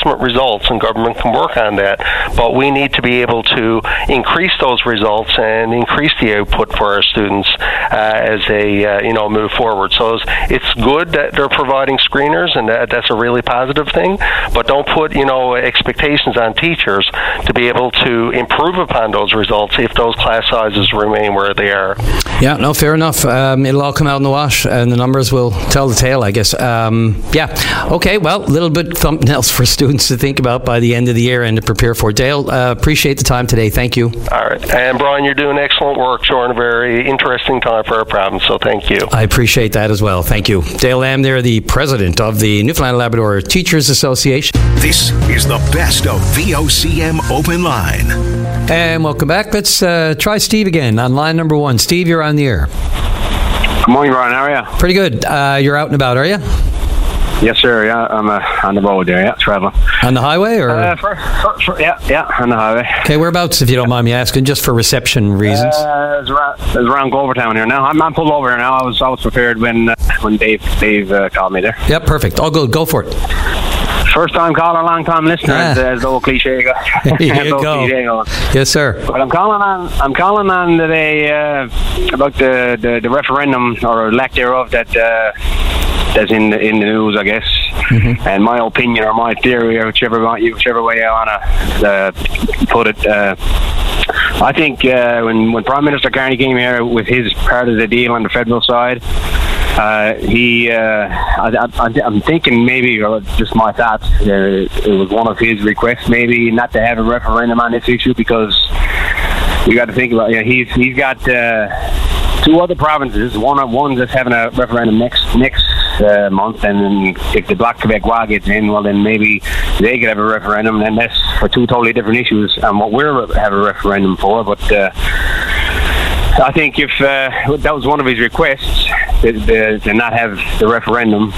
assessment results, and government can work on that. But we need to be able to increase those results and increase the output for our students as they move forward. So it's good that they're providing screeners, and that's a really positive thing. But don't put expectations on teachers to be able to improve upon those results if those class sizes remain where they are. Yeah, no, fair enough. It'll all come out in the wash, and the numbers will tell the tale, I guess. Okay, well, a little bit something else for students to think about by the end of the year and to prepare for. Dale, appreciate the time today. Thank you. All right. And Brian, you're doing excellent work during a very interesting time for our province, so thank you. I appreciate that as well. Thank you. Dale Lamb there, the president of the Newfoundland and Labrador Teachers Association. This is the best of VOCM Open Line. And welcome back. Let's try Steve again on line number 1. Steve, you're on the air. Good morning, Brian. How are you? Pretty good. You're out and about, are you? Yes, sir. Yeah, I'm on the road there. Yeah, traveling. On the highway, or? Yeah, on the highway. Okay, whereabouts, if you don't mind me asking, just for reception reasons? It was around Glovertown here. Now I'm pulled over here now. I was prepared when Dave called me there. Yep, perfect. All good. Go for it. First time caller, long time listener, as the old cliche goes. Here you go. Yes, sir. But I'm calling on today about the referendum or lack thereof that's in the news, I guess. Mm-hmm. And my opinion or my theory, or whichever way I want to put it. I think when Prime Minister Carney came here with his part of the deal on the federal side, I'm thinking maybe, or just my thoughts, it was one of his requests maybe not to have a referendum on this issue, because you got to think about he's got 2 other provinces. One's just having a referendum next month, and then if the Bloc Québécois gets in, well then maybe they could have a referendum, and that's for 2 totally different issues and what we're have a referendum for. But I think if that was one of his requests, to not have the referendum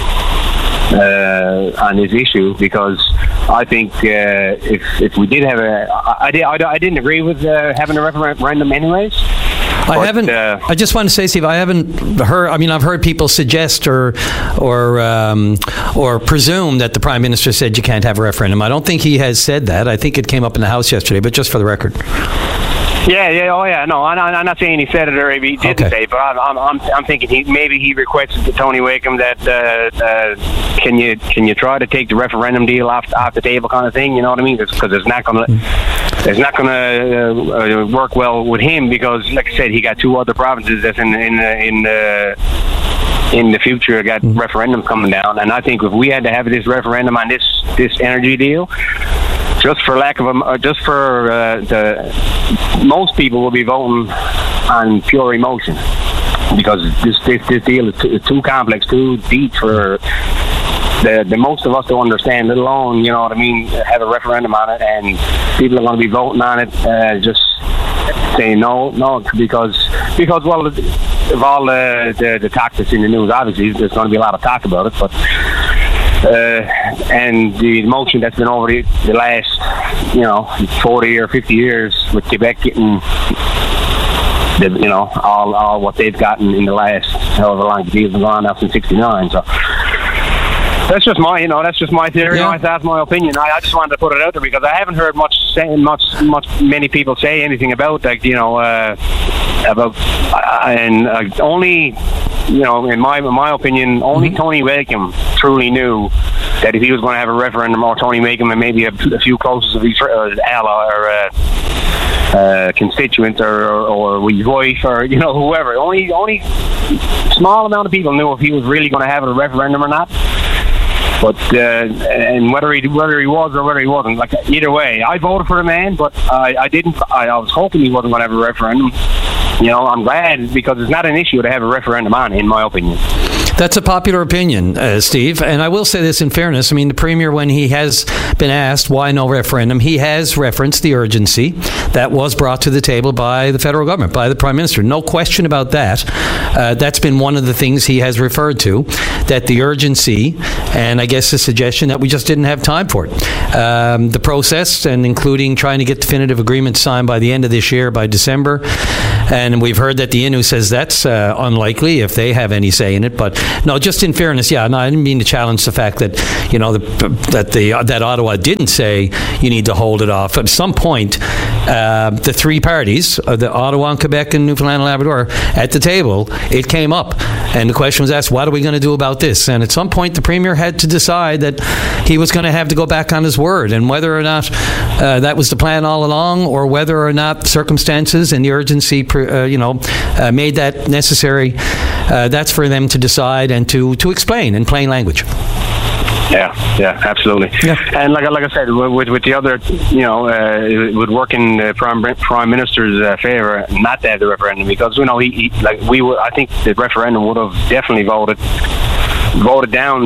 on this issue, because I think if we did have I didn't agree with having a referendum anyways. I just want to say, Steve, I haven't heard. I mean, I've heard people suggest or presume that the Prime Minister said you can't have a referendum. I don't think he has said that. I think it came up in the House yesterday, but just for the record. Yeah. No, I'm not saying he said it or he didn't say it, but I'm thinking maybe he requested to Tony Wakeham that can you try to take the referendum deal off the table, kind of thing. You know what I mean? Because it's not going to work well with him, because, like I said, he got 2 other provinces that's in the future got referendums coming down, and I think if we had to have this referendum on this energy deal, just for lack of most people will be voting on pure emotion, because this deal is too complex, too deep for the most of us to understand, let alone, you know what I mean, have a referendum on it, and people are going to be voting on it, just saying no, because well, of all the talk that's in the news, obviously there's going to be a lot of talk about it, but and the motion that's been over the last 40 or 50 years, with Quebec getting all what they've gotten in the last however long the deal's been going on now, since '69. So that's just my theory. Yeah. That's my opinion. I just wanted to put it out there, because I haven't heard many people say anything about only. In my opinion, only Tony Wakeham truly knew that if he was going to have a referendum, or Tony Wakeham and maybe a few closest of his ally or constituents or his wife or whoever. Only small amount of people knew if he was really going to have a referendum or not. But and whether he was or whether he wasn't, like, either way, I voted for the man, but I didn't. I was hoping he wasn't going to have a referendum. I'm glad, because it's not an issue to have a referendum on, in my opinion. That's a popular opinion, Steve. And I will say this in fairness. I mean, the Premier, when he has been asked why no referendum, he has referenced the urgency that was brought to the table by the federal government, by the Prime Minister. No question about that. That's been one of the things he has referred to, that the urgency, and I guess the suggestion that we just didn't have time for it. The process, and including trying to get definitive agreements signed by the end of this year, by December, And we've heard that the Innu says that's unlikely if they have any say in it. But no, just in fairness, no, I didn't mean to challenge the fact that that Ottawa didn't say you need to hold it off. At some point, the three parties, the Ottawa, and Quebec, and Newfoundland and Labrador, at the table, it came up, and the question was asked, what are we going to do about this? And at some point, the Premier had to decide that he was going to have to go back on his word, and whether or not that was the plan all along, or whether or not circumstances and the urgency made that necessary, that's for them to decide and to explain in plain language. Yeah, absolutely. Yeah. And like I said, with the other, it would work in the Prime Minister's favour not to have the referendum, because I think the referendum would have definitely voted down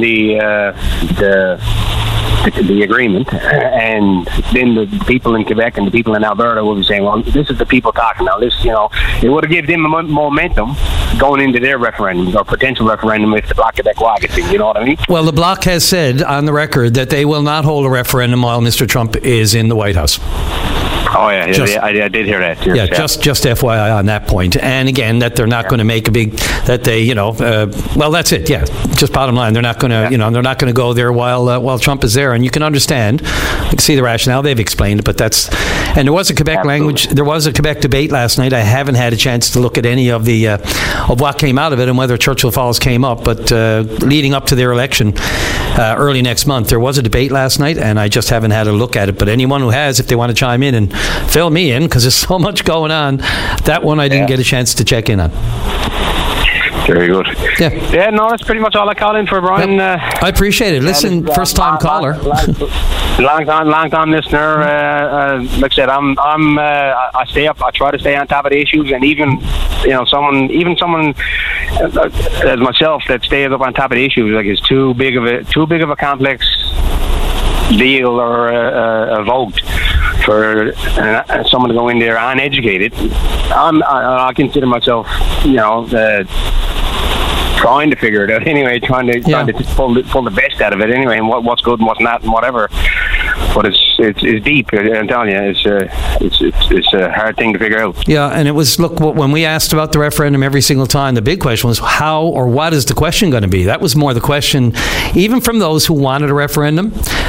the agreement, and then the people in Quebec and the people in Alberta will be saying, well, this is the people talking now. This, it would have given them momentum going into their referendum or potential referendum if the Bloc Québécois gets in. You know what I mean? Well, the Bloc has said on the record that they will not hold a referendum while Mr. Trump is in the White House. Oh, yeah, I did hear that. Yes, just FYI on that point. And again, that they're not going to make a big, that they, well, that's it. Yeah, just bottom line, they're not going to, they're not going to go there while Trump is there. And you can understand, you can see the rationale. They've explained it, but and there was a Quebec there was a Quebec debate last night. I haven't had a chance to look at any of the of what came out of it and whether Churchill Falls came up. But leading up to their election early next month, there was a debate last night, and I just haven't had a look at it. But anyone who has, if they want to chime in and fill me in, because there's so much going on, that one I didn't get a chance to check in on. Very good. Yeah, no, that's pretty much all I call in for, Brian. I appreciate it. Listen, first-time caller. Long-time listener. Like I said, I stay up. I try to stay on top of the issues, and even someone as myself that stays up on top of the issues, like, is too big of a complex deal or a vote for someone to go in there uneducated. I consider myself, trying to figure it out anyway, trying to pull the best out of it anyway, and what's good and what's not and whatever. But it's deep. I'm telling you, it's a hard thing to figure out. Yeah, and it was, look, when we asked about the referendum every single time, the big question was how or what is the question going to be? That was more the question, even from those who wanted a referendum.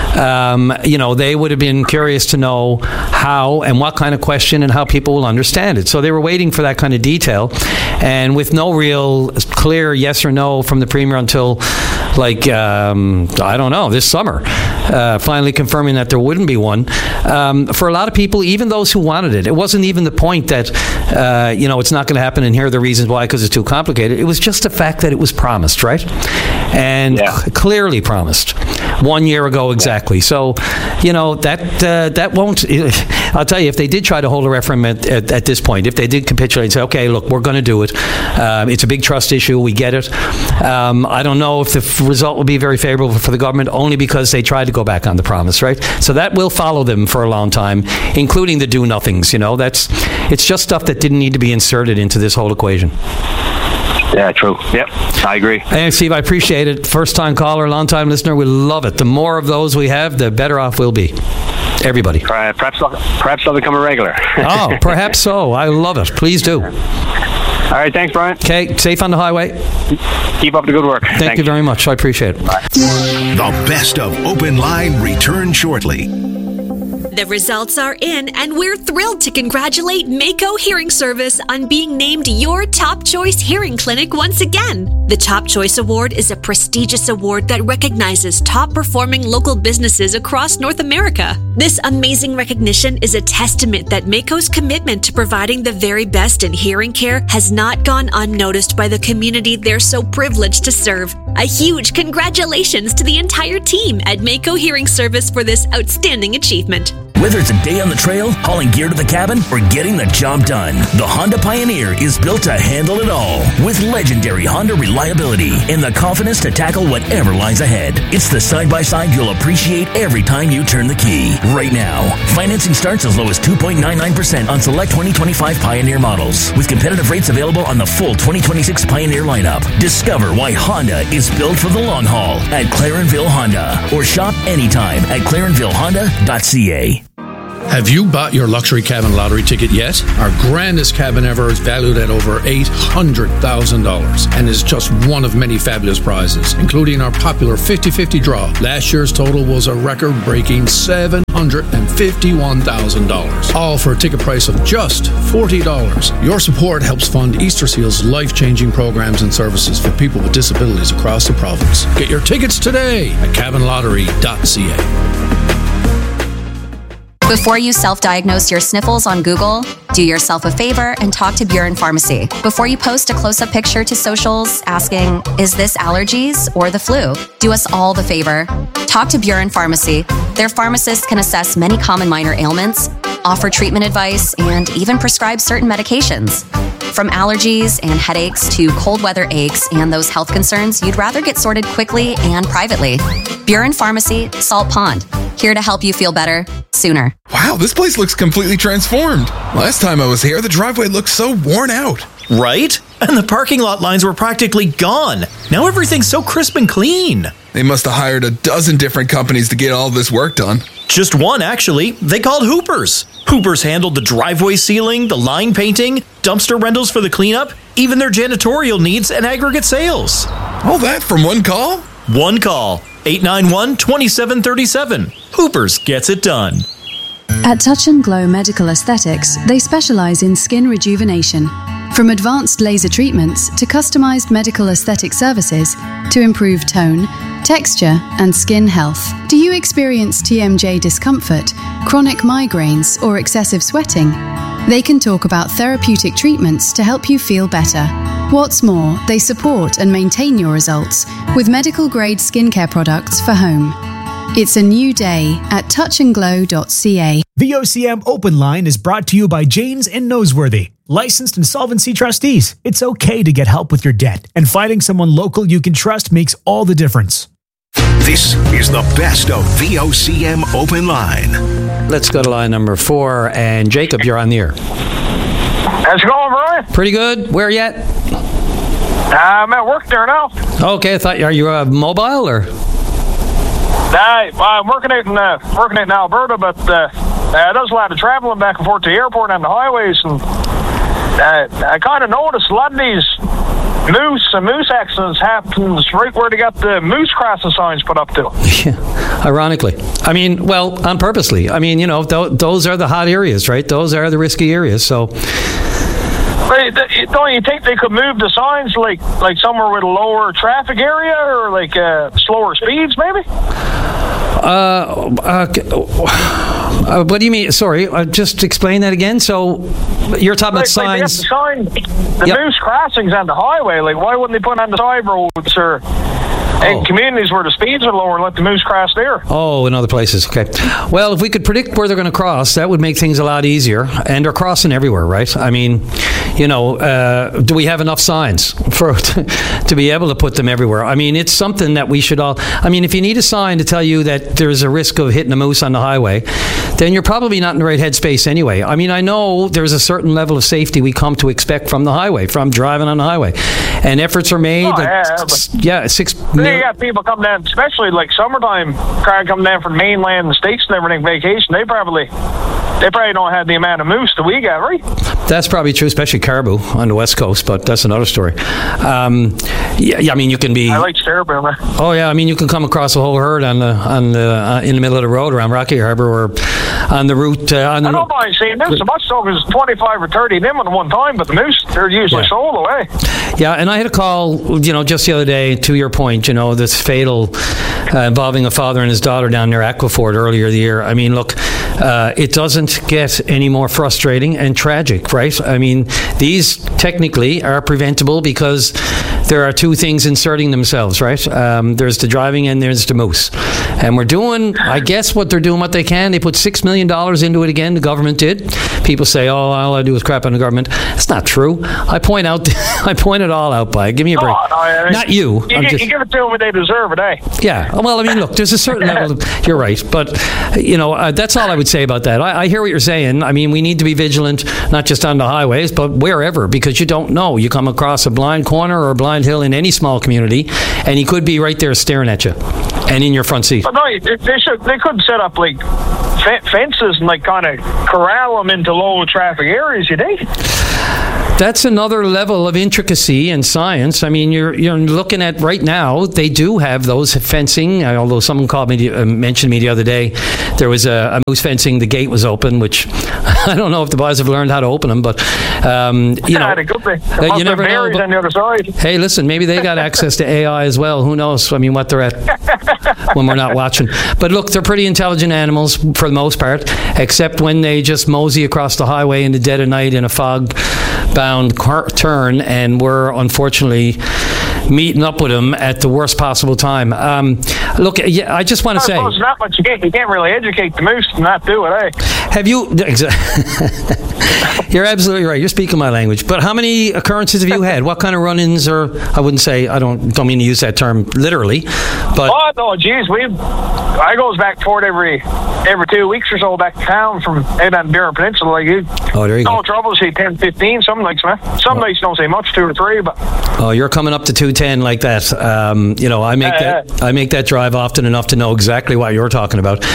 They would have been curious to know how and what kind of question and how people will understand it. So they were waiting for that kind of detail, and with no real clear yes or no from the Premier until, I don't know, this summer, finally confirming that there wouldn't be one. For a lot of people, even those who wanted it, it wasn't even the point that, it's not going to happen and here are the reasons why, because it's too complicated. It was just the fact that it was promised, right? And clearly promised 1 year ago exactly. So, that won't, I'll tell you, if they did try to hold a referendum at this point, if they did capitulate and say, okay, look, we're going to do it. It's a big trust issue. We get it. I don't know if the result will be very favorable for the government, only because they tried to go back on the promise, right? So that will follow them for a long time, including the do-nothings. It's just stuff that didn't need to be inserted into this whole equation. Yeah, true. Yep, I agree. Hey, Steve, I appreciate it. First-time caller, long-time listener. We love it. The more of those we have, the better off we'll be. Everybody. Perhaps they'll become a regular. Oh, perhaps so. I love it. Please do. All right, thanks, Brian. Okay, safe on the highway. Keep up the good work. Thank you very much. I appreciate it. Bye. The best of Open Line return shortly. The results are in, and we're thrilled to congratulate Mako Hearing Service on being named your Top Choice Hearing Clinic once again. The Top Choice Award is a prestigious award that recognizes top-performing local businesses across North America. This amazing recognition is a testament that Mako's commitment to providing the very best in hearing care has not gone unnoticed by the community they're so privileged to serve. A huge congratulations to the entire team at Mako Hearing Service for this outstanding achievement. Whether it's a day on the trail, hauling gear to the cabin, or getting the job done, the Honda Pioneer is built to handle it all. With legendary Honda reliability and the confidence to tackle whatever lies ahead. It's the side-by-side you'll appreciate every time you turn the key. Right now, financing starts as low as 2.99% on select 2025 Pioneer models, with competitive rates available on the full 2026 Pioneer lineup. Discover why Honda is built for the long haul at Clarenville Honda, or shop anytime at clarenvillehonda.ca. Have you bought your luxury cabin lottery ticket yet? Our grandest cabin ever is valued at over $800,000 and is just one of many fabulous prizes, including our popular 50-50 draw. Last year's total was a record-breaking $751,000, all for a ticket price of just $40. Your support helps fund Easter Seal's life-changing programs and services for people with disabilities across the province. Get your tickets today at cabinlottery.ca. Before you self-diagnose your sniffles on Google, do yourself a favor and talk to Buren Pharmacy. Before you post a close-up picture to socials asking, is this allergies or the flu? Do us all the favor. Talk to Buren Pharmacy. Their pharmacists can assess many common minor ailments, offer treatment advice, and even prescribe certain medications. From allergies and headaches to cold weather aches and those health concerns you'd rather get sorted quickly and privately. Buren Pharmacy, Salt Pond. Here to help you feel better sooner. Wow, this place looks completely transformed. Last time I was here, the driveway looked so worn out. Right? And the parking lot lines were practically gone. Now everything's so crisp and clean. They must have hired a dozen different companies to get all this work done. Just one, actually. They called Hoopers. Hoopers handled the driveway sealing, the line painting, dumpster rentals for the cleanup, even their janitorial needs and aggregate sales. All that from one call? One call. 891-2737. Hoopers gets it done. At Touch and Glow Medical Aesthetics, they specialize in skin rejuvenation. From advanced laser treatments to customized medical aesthetic services to improve tone, texture, and skin health. Do you experience TMJ discomfort, chronic migraines, or excessive sweating? They can talk about therapeutic treatments to help you feel better. What's more, they support and maintain your results with medical-grade skincare products for home. It's a new day at touchandglow.ca. The OCM Open Line is brought to you by Janes and Noseworthy, licensed insolvency trustees. It's okay to get help with your debt, and finding someone local you can trust makes all the difference. This is the best of VOCM Open Line. Let's go to line number 4, and Jacob, you're on the air. How's it going, Brian? Pretty good. Where yet? I'm at work there now. Okay, I thought, are you mobile or? I'm working out in Alberta, but there's a lot of traveling back and forth to the airport and the highways, and I kind of noticed a lot of these moose accidents happens right where they got the moose crossing signs put up to. Yeah, ironically. I mean, well, purposely. I mean, those are the hot areas, right? Those are the risky areas, so... Don't you think they could move the signs like somewhere with a lower traffic area or like slower speeds, maybe? What do you mean? Sorry, just explain that again. So you're talking about signs. The moose crossings on the highway. Like, why wouldn't they put on the side roads or in communities where the speeds are lower and let the moose cross there? Oh, in other places. Okay. Well, if we could predict where they're going to cross, that would make things a lot easier. And they're crossing everywhere, right? I mean, do we have enough signs to be able to put them everywhere? I mean, it's something that we should all... I mean, if you need a sign to tell you that there's a risk of hitting a moose on the highway, then you're probably not in the right headspace anyway. I mean, I know there's a certain level of safety we come to expect from the highway, from driving on the highway. And efforts are made. You got people come down, especially like summertime, crowd coming down from mainland and states and everything, vacation. They probably don't have the amount of moose that we got, right? That's probably true, especially caribou on the west coast, but that's another story. I mean, you can be... I like caribou, man. Oh, yeah, I mean, you can come across a whole herd in the middle of the road around Rocky Harbour or on the route... I don't mind seeing this so much, so because 25 or 30 of them at one time, but the moose, they're usually sold away. Yeah, and I had a call, just the other day, to your point, this fatal involving a father and his daughter down near Aquafort earlier the year. I mean, look, it doesn't get any more frustrating and tragic, right? I mean, these technically are preventable because there are two things inserting themselves, right? There's the driving and there's the moose. And we're doing, I guess what they're doing what they can. They put $6 million into it again. The government did. People say, oh, all I do is crap on the government. It's not true. I point it all out by. Give me a break. Not you. You give it to them when they deserve it, eh? Yeah. Well, I mean, look, there's a certain level of, you're right. But, that's all I would say about that. I hear what you're saying. I mean, we need to be vigilant, not just on the highways, but wherever, because you don't know. You come across a blind corner or a blind hill in any small community, and he could be right there staring at you and in your front seat. But no, they could set up like fences and like kind of corral them into low traffic areas, you think? That's another level of intricacy and science. I mean, you're looking at right now. They do have those fencing. Although someone mentioned me the other day, there was a moose fencing. The gate was open, which I don't know if the boys have learned how to open them. But you know, you never know. On the other side. Hey, listen, maybe they got access to AI as well. Who knows? I mean, what they're at when we're not watching. But look, they're pretty intelligent animals for the most part, except when they just mosey across the highway in the dead of night in a fog-bound turn, and we're unfortunately meeting up with them at the worst possible time. Look, I just want to say, not much you can't really educate the moose to not do it, Have you? You're absolutely right. You're speaking my language. But how many occurrences have you had? What kind of run-ins? Or I wouldn't say, I don't mean to use that term literally, but no, geez, I goes back toward every 2 weeks or so back to town from out on the Burin Peninsula. Like there you go. No trouble, say 10, 15. Some nights, man. Some nights don't say much, 2 or 3. But you're coming up to 210 like that. You know, I make that drive often enough to know exactly what you're talking about.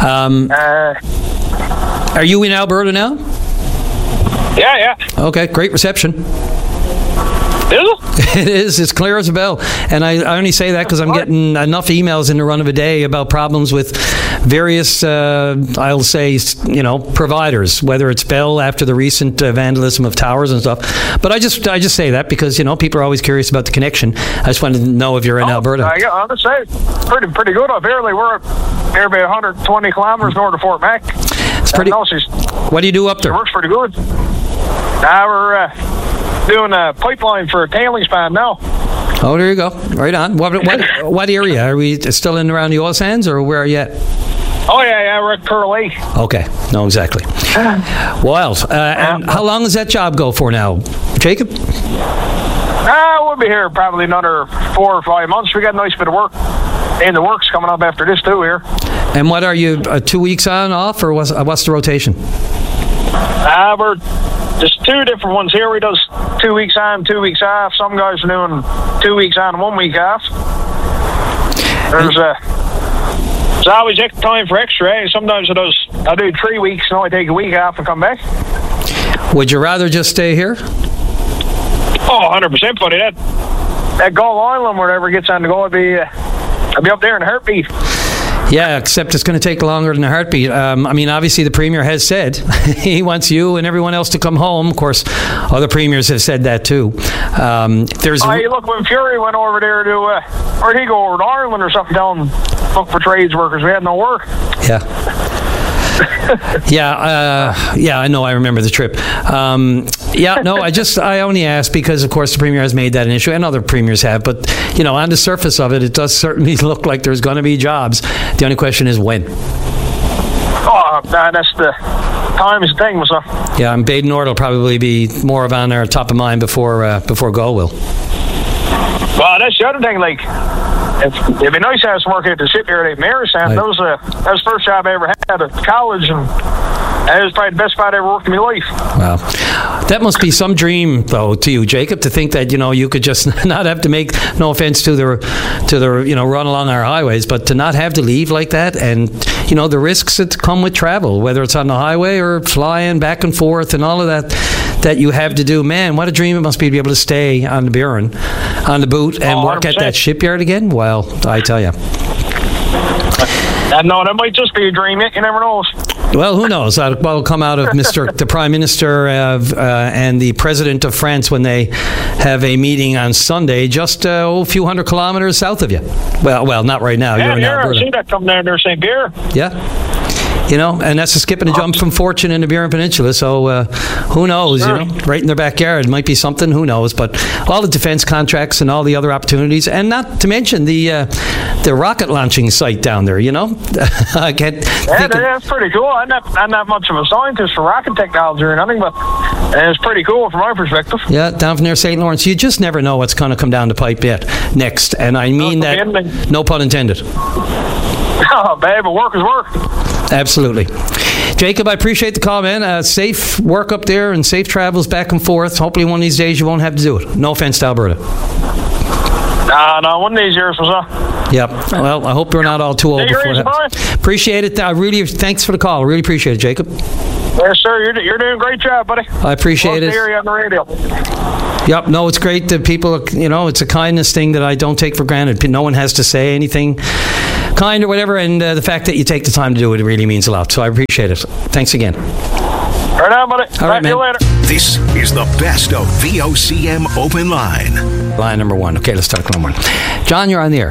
Are you in Alberta now? Yeah. Okay, great reception. Is it? It is. It's clear as a bell. And I only say that because I'm getting enough emails in the run of a day about problems with various, I'll say, providers, whether it's Bell after the recent vandalism of towers and stuff. But I just say that because, people are always curious about the connection. I just wanted to know if you're in Alberta. I'm going to say, pretty good up here. We're about 120 kilometers north of Fort Mac. It's pretty. What do you do up there? It works pretty good. We're doing a pipeline for a tailings pond now. Oh, there you go. Right on. What area? Are we still in around the oil sands, or where are you at? Oh, yeah, we're at Curl Lake. Okay. No, exactly. Wild. And how long does that job go for now, Jacob? We'll be here probably another 4 or 5 months. We got a nice bit of work in the works coming up after this, too, here. And what are you, 2 weeks on, off, or what's the rotation? We're just 2 different ones here. We does 2 weeks on, 2 weeks off. Some guys are doing 2 weeks on and 1 week off. There's always extra time for extra. Sometimes I do 3 weeks and I take a week off and come back. Would you rather just stay here? Oh, 100%, buddy. That Gull Island, wherever it gets on the go, I'll be up there in a heartbeat. Yeah, except it's going to take longer than a heartbeat. I mean, obviously the Premier has said he wants you and everyone else to come home. Of course, other premiers have said that too. Look, when Fury went over there or he go over to Ireland or something down, look for trades workers. We had no work. Yeah. Yeah, I know. I remember the trip. I only asked because, of course, the Premier has made that an issue, and other premiers have. But, on the surface of it, it does certainly look like there's going to be jobs. The only question is when. Oh, that's the time is the thing, so. Yeah, and Baden Nord will probably be more of on our top of mind before Gull will. Well, that's the other thing, like, it'd be nice to have some work at the shipyard at Marystown. That was the first job I ever had at college, and it was probably the best spot I ever worked in my life. Wow. That must be some dream, though, to you, Jacob, to think that, you could just not have to make, no offense to the run along our highways, but to not have to leave like that, and, the risks that come with travel, whether it's on the highway or flying back and forth and all of that you have to do. Man, what a dream it must be to be able to stay on the Burin, on the boot, and work 100%. At that shipyard again. Well, I tell you. No, that might just be a dream. You never know. Well, who knows? What will come out of the Prime Minister and the President of France when they have a meeting on Sunday, just a few hundred kilometers south of you. Well, not right now. You're in Alberta. I see that coming down there, St. Pierre. Yeah. And that's a skip and a jump from Fortune in the Burin Peninsula. So who knows? Sure. Right in their backyard, it might be something. Who knows? But all the defense contracts and all the other opportunities, and not to mention the rocket launching site down there. I can't. That's pretty cool. I'm not much of a scientist for rocket technology or nothing, but it's pretty cool from our perspective. Yeah, down from near St. Lawrence, you just never know what's going to come down the pipe next, and I mean that. No pun intended. Oh, babe, but work is work. Absolutely. Jacob, I appreciate the call, man. Safe work up there and safe travels back and forth. Hopefully one of these days you won't have to do it. No offense to Alberta. No, one of these years was Yep. Well, I hope we're not all too old before that. Appreciate it. Thanks for the call. I really appreciate it, Jacob. Yes, sir. You're doing a great job, buddy. I appreciate it. Love to hear you on the radio. Yep. No, it's great that people, it's a kindness thing that I don't take for granted. No one has to say anything kind or whatever, and the fact that you take the time to do it really means a lot. So I appreciate it. Thanks again. Right on, buddy. All right, man. See you later. This is the best of VOCM Open Line. Line number one. Okay, let's start line one. John, you're on the air.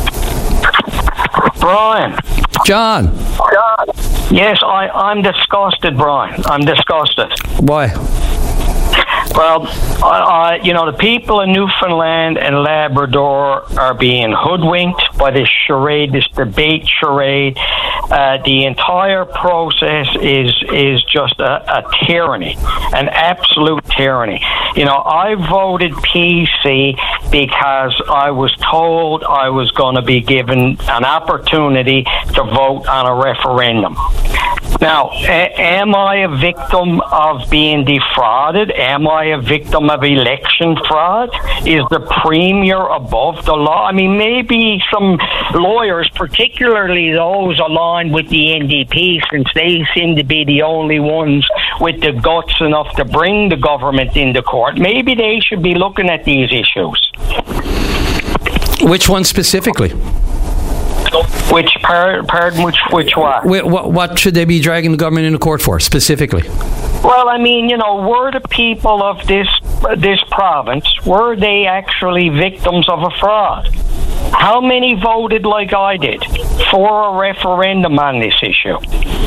Brian. John. Yes, I'm disgusted, Brian. I'm disgusted. Why? Well, the people in Newfoundland and Labrador are being hoodwinked by this charade, this debate charade. The entire process is just a tyranny, an absolute tyranny. I voted PC because I was told I was going to be given an opportunity to vote on a referendum. Now, am I a victim of being defrauded? Am I a victim of election fraud? Is the Premier above the law? I mean, maybe some lawyers, particularly those aligned with the NDP, since they seem to be the only ones with the guts enough to bring the government into court, maybe they should be looking at these issues. Which one specifically? Which what? What should they be dragging the government into court for, specifically? Well, I mean, were the people of this province, were they actually victims of a fraud? How many voted like I did for a referendum on this issue?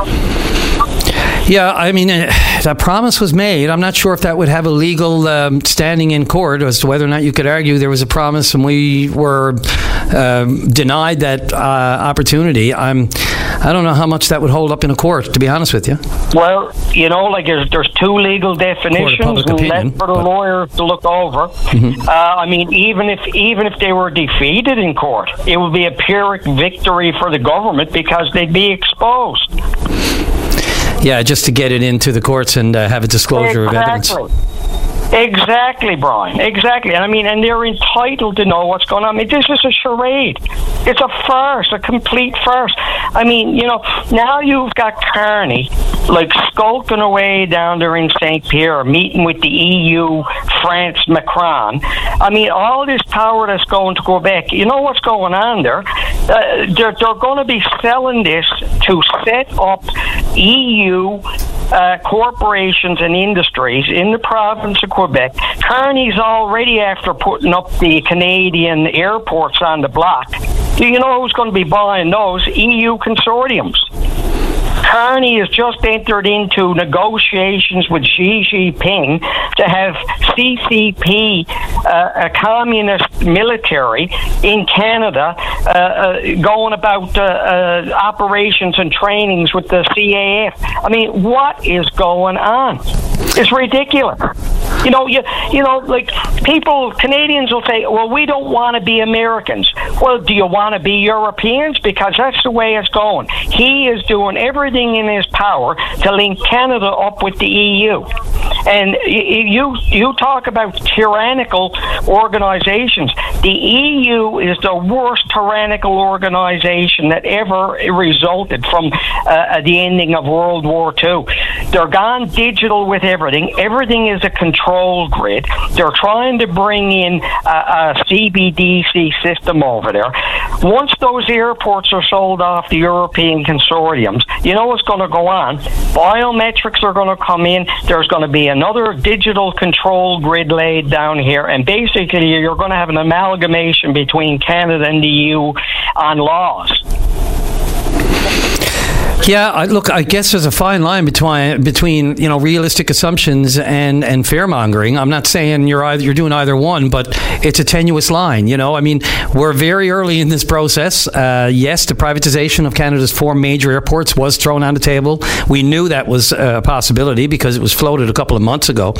Yeah, I mean, that promise was made. I'm not sure if that would have a legal standing in court as to whether or not you could argue there was a promise and we were denied that opportunity. I don't know how much that would hold up in a court, to be honest with you. Well, there's two legal definitions, and that's for the lawyer to look over. Mm-hmm. I mean, even if they were defeated in court, it would be a Pyrrhic victory for the government because they'd be exposed. Yeah, just to get it into the courts and have a disclosure of evidence. Exactly, Brian. Exactly. And they're entitled to know what's going on. I mean, this is a charade. It's a farce, a complete farce. I mean, now you've got Carney, skulking away down there in St. Pierre, meeting with the EU, France, Macron. I mean, all this power that's going to Quebec, you know what's going on there? They're going to be selling this to set up EU corporations and industries in the province of Quebec. Carney's already after putting up the Canadian airports on the block. Do you know who's going to be buying those? EU consortiums. Carney has just entered into negotiations with Xi Jinping to have CCP, a communist military in Canada, going about operations and trainings with the CAF. I mean, what is going on? It's ridiculous. People, Canadians will say, well, we don't want to be Americans. Well, do you want to be Europeans? Because that's the way it's going. He is doing everything in his power to link Canada up with the EU. And you talk about tyrannical organizations. The EU is the worst tyrannical organization that ever resulted from the ending of World War II. They're gone digital with everything. Everything is a control grid. They're trying to bring in a CBDC system over there. Once those airports are sold off the European consortiums, you know what's going to go on? Biometrics are going to come in. There's going to be another digital control grid laid down here, and basically you're going to have an amalgamation between Canada and the EU on laws. Yeah, I guess there's a fine line between realistic assumptions and fearmongering. I'm not saying you're doing either one, but it's a tenuous line. I mean, we're very early in this process. Yes, the privatization of Canada's 4 major airports was thrown on the table. We knew that was a possibility because it was floated a couple of months ago.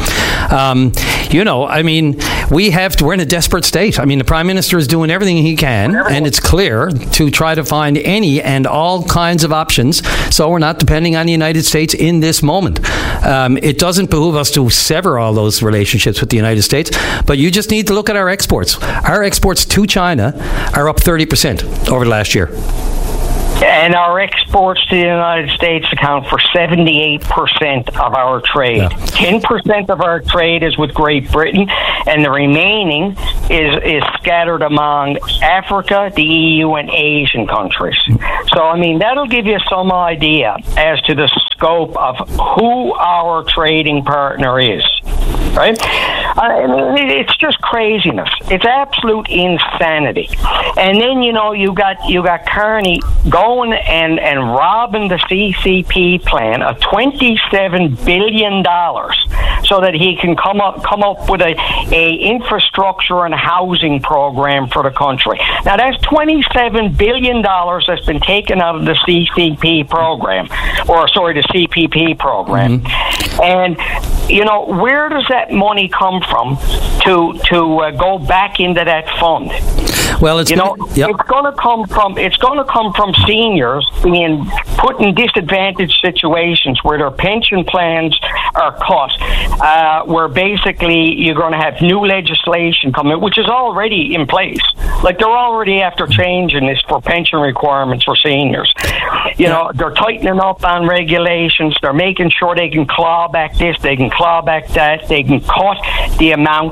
I mean, we're in a desperate state. I mean, the Prime Minister is doing everything he can, and it's clear, to try to find any and all kinds of options so we're not depending on the United States in this moment. It doesn't behoove us to sever all those relationships with the United States, but you just need to look at our exports. Our exports to China are up 30% over the last year. And our exports to the United States account for 78% of our trade. 10% of our trade is with Great Britain, and the remaining is scattered among Africa, the EU, and Asian countries. So, I mean, that'll give you some idea as to the scope of who our trading partner is. Right? It's just craziness. It's absolute insanity. And then, you got Carney going and robbing the CCP plan of $27 billion so that he can come up with a infrastructure and housing program for the country. Now, that's $27 billion that's been taken out of the CCP program, the CPP program. And, where does that money come from to go back into that fund? Well, it's going to come from seniors being put in disadvantaged situations where their pension plans are cut, where basically you're going to have new legislation coming, which is already in place. Like, they're already after changing this for pension requirements for seniors. They're tightening up on regulations. They're making sure they can claw back this, they can claw back that, they can cut the amount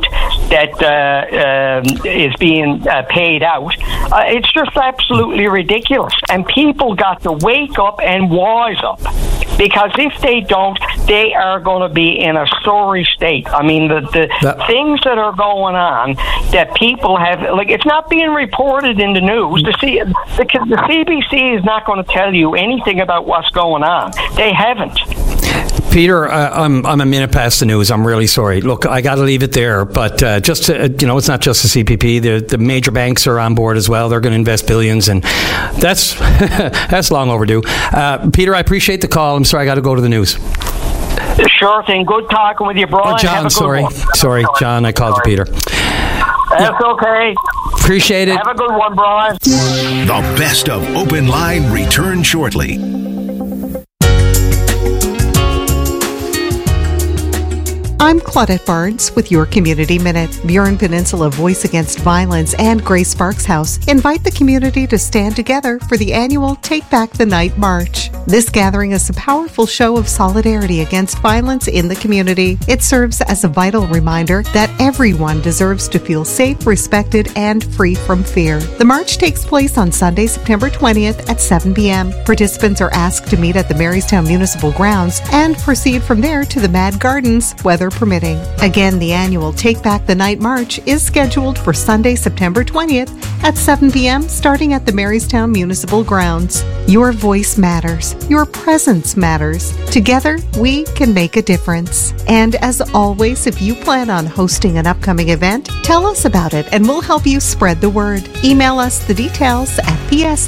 that is being paid out. It's just absolutely ridiculous. And people got to wake up and wise up. Because if they don't, they are going to be in a sorry state. I mean, the things that are going on that people have, like, it's not being reported in the news. The CBC is not going to tell you anything about what's going on. They haven't. Peter, I'm a minute past the news. I'm really sorry. Look, I got to leave it there. But it's not just the CPP. The major banks are on board as well. They're going to invest billions, and that's long overdue. Peter, I appreciate the call. I'm sorry, I got to go to the news. Sure thing. Good talking with you, Brian. Oh, John, sorry, John. I called you Peter. That's okay. Appreciate it. Have a good one, Brian. The best of Open Line return shortly. I'm Claudette Barnes with your Community Minute. Burin Peninsula Voice Against Violence and Grace Sparks House invite the community to stand together for the annual Take Back the Night March. This gathering is a powerful show of solidarity against violence in the community. It serves as a vital reminder that everyone deserves to feel safe, respected, and free from fear. The march takes place on Sunday, September 20th at 7 p.m. Participants are asked to meet at the Marystown Municipal Grounds and proceed from there to the Mad Gardens, weather permitting. Again, the annual Take Back the Night March is scheduled for Sunday, September 20th at 7 p.m. starting at the Marystown Municipal Grounds. Your voice matters. Your presence matters. Together, we can make a difference. And as always, if you plan on hosting an upcoming event, tell us about it and we'll help you spread the word. Email us the details at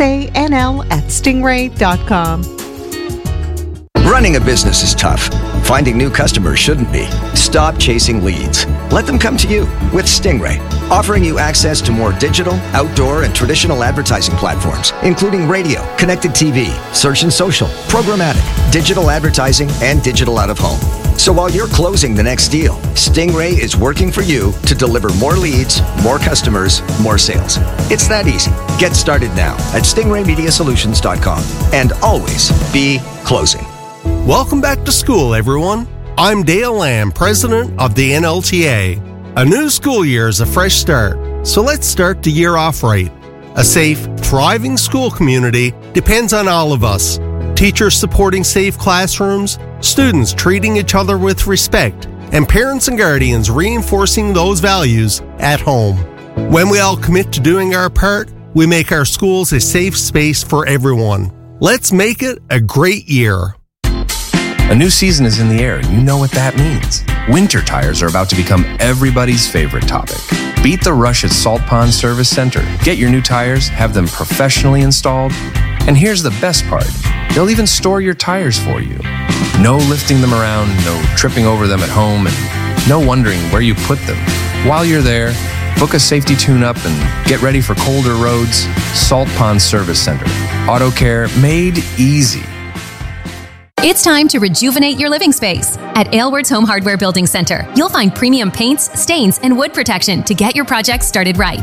psanl@stingray.com. Running a business is tough. Finding new customers shouldn't be. Stop chasing leads. Let them come to you with Stingray, offering you access to more digital, outdoor, and traditional advertising platforms, including radio, connected TV, search and social, programmatic, digital advertising, and digital out-of-home. So while you're closing the next deal, Stingray is working for you to deliver more leads, more customers, more sales. It's that easy. Get started now at stingraymediasolutions.com and always be closing. Welcome back to school, everyone. I'm Dale Lamb, president of the NLTA. A new school year is a fresh start, so let's start the year off right. A safe, thriving school community depends on all of us. Teachers supporting safe classrooms, students treating each other with respect, and parents and guardians reinforcing those values at home. When we all commit to doing our part, we make our schools a safe space for everyone. Let's make it a great year. A new season is in the air, and you know what that means. Winter tires are about to become everybody's favorite topic. Beat the rush at Salt Pond Service Center. Get your new tires, have them professionally installed, and here's the best part. They'll even store your tires for you. No lifting them around, no tripping over them at home, and no wondering where you put them. While you're there, book a safety tune-up and get ready for colder roads. Salt Pond Service Center. Auto care made easy. It's time to rejuvenate your living space. At Aylward's Home Hardware Building Center, you'll find premium paints, stains, and wood protection to get your project started right.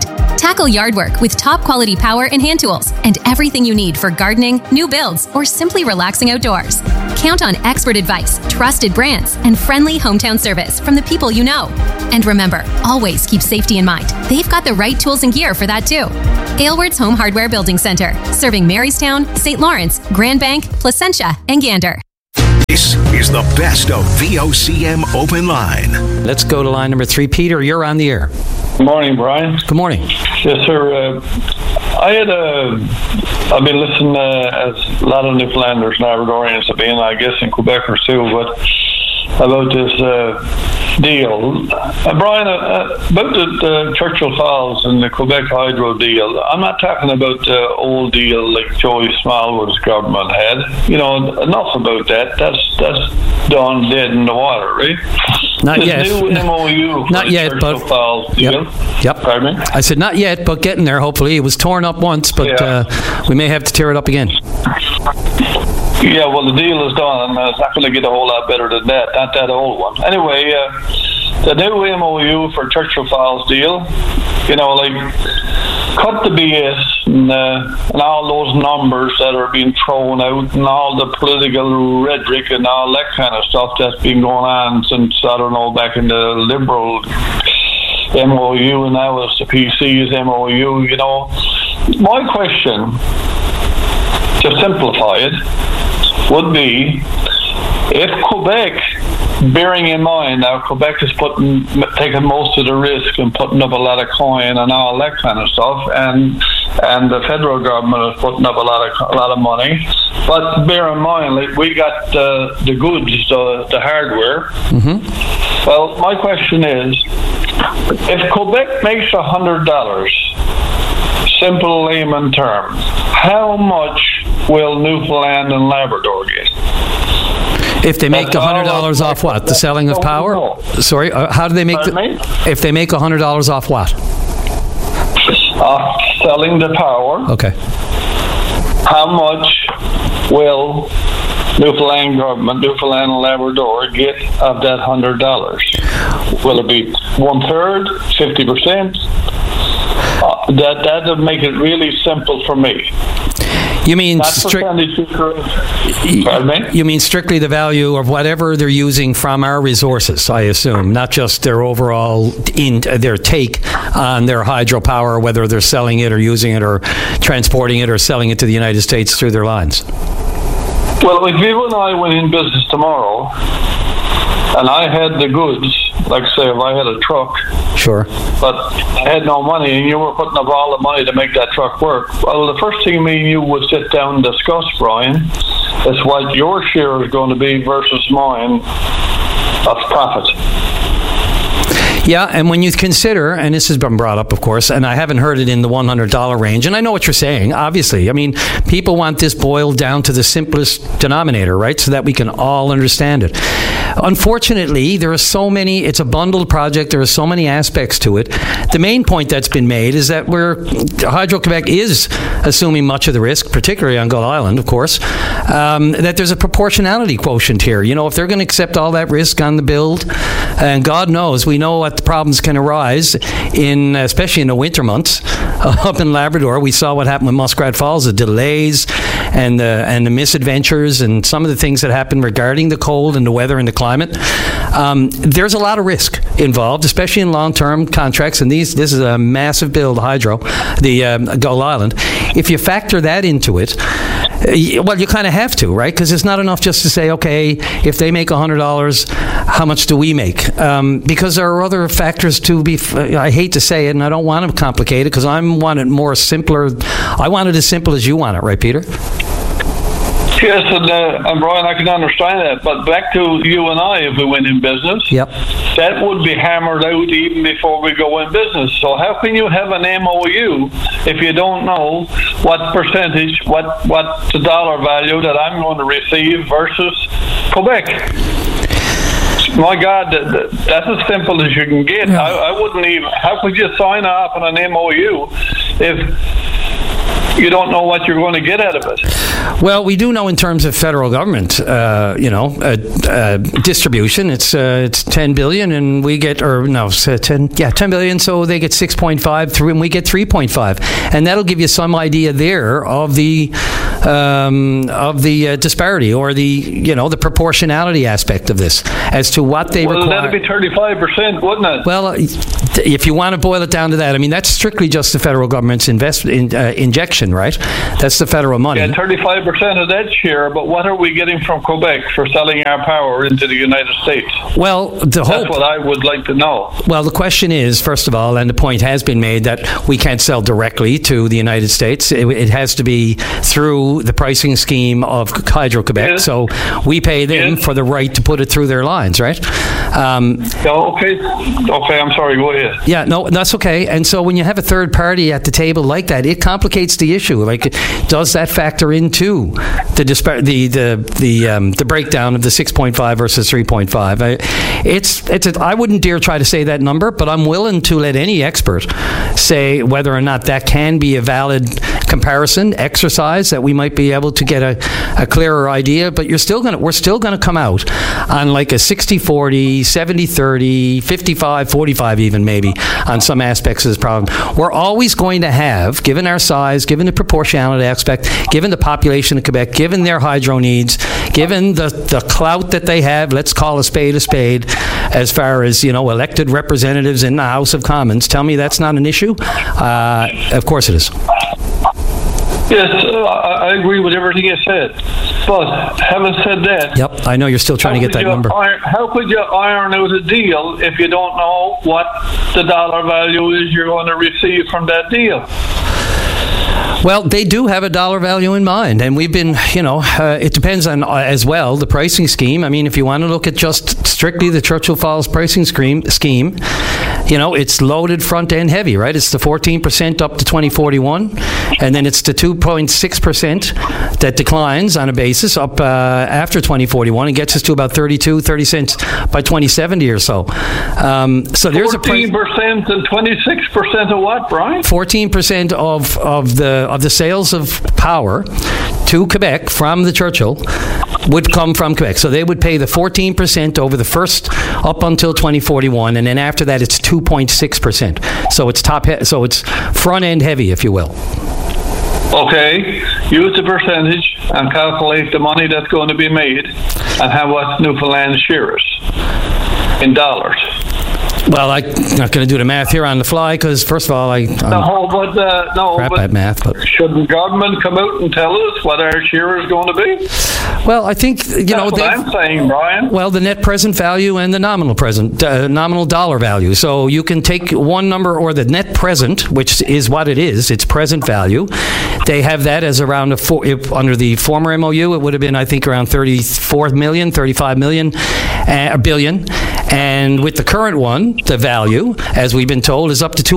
Tackle yard work with top quality power and hand tools and everything you need for gardening, new builds, or simply relaxing outdoors. Count on expert advice, trusted brands, and friendly hometown service from the people you know. And remember, always keep safety in mind. They've got the right tools and gear for that too. Aylward's Home Hardware Building Center, serving Marystown, St. Lawrence, Grand Bank, Placentia, and Gander. This is the best of VOCM Open Line. Let's go to line number 3. Peter, you're on the air. Good morning, Brian. Good morning. Yes, sir. I've been listening as a lot of Newfoundlanders and Labradorians have been, I guess in Quebecers too, but about this deal. Brian, about the Churchill Falls and the Quebec Hydro deal, I'm not talking about the old deal like Joey Smallwood's government had. You know, enough about that. That's done, dead in the water, right? Not this yet. New MOU not yet, Churchill but Falls deal. Yep. Pardon me? I said not yet, but getting there, hopefully. It was torn up once, but we may have to tear it up again. Yeah, well, the deal is done, and it's not going to get a whole lot better than that. Not that old one. Anyway, the new MOU for Churchill Falls deal, you know, like, cut the BS and all those numbers that are being thrown out and all the political rhetoric and all that kind of stuff that's been going on since, I don't know, back in the Liberal MOU, and now it's the PC's MOU, you know. My question, to simplify it, would be if Quebec, bearing in mind now Quebec is taking most of the risk and putting up a lot of coin and all that kind of stuff, and the federal government is putting up a lot of money. But bear in mind, like, we got the goods, the hardware. Mm-hmm. Well, my question is, if Quebec makes $100, simple layman terms, how much will Newfoundland and Labrador get? If they make $100 off what? The selling of power? Sorry, how do they make if they make $100 off what? Selling the power. Okay. How much will Newfoundland government, Newfoundland and Labrador get of that $100? Will it be 1/3, 50%? That would make it really simple for me. You mean you mean strictly the value of whatever they're using from our resources, I assume, not just their overall their take on their hydropower, whether they're selling it or using it or transporting it or selling it to the United States through their lines. Well, if you and I went in business tomorrow and I had the goods, like say if I had a truck, sure, but I had no money and you were putting up all the money to make that truck work, well, the first thing me and you would sit down and discuss, Brian, is what your share is going to be versus mine of profit. Yeah, and when you consider, and this has been brought up, of course, and I haven't heard it in the $100 range, and I know what you're saying, obviously. I mean, people want this boiled down to the simplest denominator, right, so that we can all understand it. Unfortunately, there are so many, it's a bundled project, there are so many aspects to it. The main point that's been made is that Hydro-Quebec is assuming much of the risk, particularly on Gull Island, of course, that there's a proportionality quotient here. You know, if they're going to accept all that risk on the build, and God knows, we know what the problems can arise especially in the winter months up in Labrador. We saw what happened with Muskrat Falls, the delays and the misadventures and some of the things that happened regarding the cold and the weather and the climate. There's a lot of risk involved, especially in long-term contracts, and this is a massive build, hydro, the Gull Island. If you factor that into it, well, you kind of have to, right? Because it's not enough just to say, okay, if they make $100, how much do we make? Because there are other factors to be, I hate to say it, and I don't want to complicate it, because I want it more simpler. I want it as simple as you want it, right, Peter? Yes, and Brian, I can understand that. But back to you and I, if we went in business, yep, that would be hammered out even before we go in business. So how can you have an MOU if you don't know what percentage, what the dollar value that I'm going to receive versus Quebec? My God, that's as simple as you can get. Yeah. I wouldn't even. How could you sign off on an MOU if you don't know what you're going to get out of it? Well, we do know in terms of federal government, distribution, it's 10 billion, and we get 10 billion. So they get 6.5 through, and we get 3.5, and that'll give you some idea there of the disparity or the proportionality aspect of this as to what they require. Well, that'd be 35%, wouldn't it? Well, if you want to boil it down to that, I mean, that's strictly just the federal government's injection, right? That's the federal money. Yeah, 35% of that share, but what are we getting from Quebec for selling our power into the United States? Well, that's what I would like to know. Well, the question is, first of all, and the point has been made, that we can't sell directly to the United States. It has to be through the pricing scheme of Hydro-Quebec. Yes. So we pay them for the right to put it through their lines, right? Okay, I'm sorry, go ahead. Yeah, no, that's okay. And so when you have a third party at the table like that, it complicates the issue. Like, does that factor into the breakdown of the 6.5 versus 3.5? I wouldn't dare try to say that number, but I'm willing to let any expert say whether or not that can be a valid comparison exercise, that we might be able to get a clearer idea. But we're still going to come out on like a 60-40, 70-30, 55-45 even maybe on some aspects of this problem. We're always going to have, given our size, given the proportionality aspect, given the population of Quebec, given their hydro needs, given the clout that they have, let's call a spade as far as, elected representatives in the House of Commons. Tell me that's not an issue? Of course it is. Yes, I agree with everything you said. But having said that... Yep, I know you're still trying to get that number. How could you iron out a deal if you don't know what the dollar value is you're going to receive from that deal? Well, they do have a dollar value in mind, and we've been, it depends on, as well, the pricing scheme. I mean, if you want to look at just strictly the Churchill Falls pricing scheme, it's loaded front end heavy, right? It's the 14% up to 2041, and then it's the 2.6% that declines on a basis up after 2041 and gets us to about 30 cents by 2070 or so. So there's 14% and 26% of what, Brian? 14% of the sales of power to Quebec from the Churchill would come from Quebec. So they would pay the 14% over the first up until 2041, and then after that it's 2.6%. So it's so it's front end heavy, if you will. Okay, use the percentage and calculate the money that's going to be made and how much Newfoundland shares in dollars. Well, I'm not going to do the math here on the fly because, first of all, I'm crap at math. But should the government come out and tell us what our share is going to be? Well, I think that's what I'm saying, Brian. Well, the net present value and the nominal dollar value. So you can take one number or the net present, which is what it is. It's present value. They have that as around under the former MOU. It would have been, I think, around 35 million, billion. And with the current one, the value, as we've been told, is up to